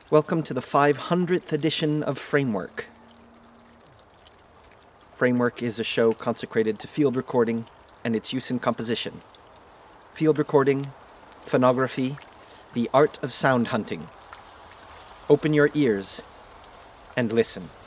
Welcome to the 500th edition of Framework. Framework is a show consecrated to field recording and its use in composition. Field recording, phonography, the art of sound hunting. Open your ears and listen.